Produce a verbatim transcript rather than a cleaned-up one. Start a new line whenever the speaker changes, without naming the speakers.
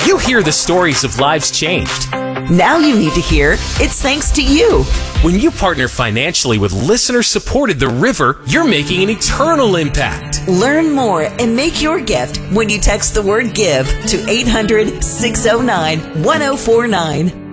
You hear the stories of lives changed.
Now you need to hear it's thanks to you.
When you partner financially with listener-supported The River, you're making an eternal impact.
Learn more and make your gift when you text the word GIVE to eight hundred, six oh nine, one oh four nine.